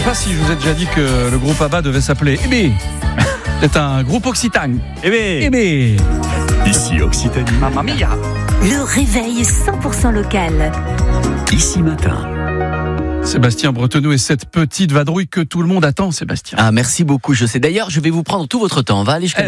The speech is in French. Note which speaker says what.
Speaker 1: Je sais pas si je vous ai déjà dit que le groupe ABBA devait s'appeler Aimé. C'est un groupe occitan. Aimé.
Speaker 2: Ici Occitanie.
Speaker 1: Mamma mia.
Speaker 3: Le réveil 100% local.
Speaker 2: Ici Matin.
Speaker 1: Sébastien Bretonneau et cette petite vadrouille que tout le monde attend, Sébastien.
Speaker 4: Ah, merci beaucoup. Je sais. D'ailleurs, je vais vous prendre tout votre temps. On va aller jusqu'à